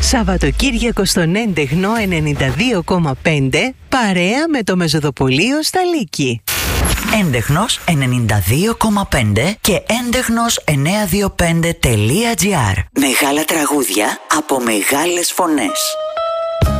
Σαββατοκύριακο στον Έντεχνο 92,5 παρέα με το Μεζοδοπολείο στα Λύκη. Έντεχνος 92,5 και έντεχνος925.gr. Μεγάλα τραγούδια από μεγάλες φωνές.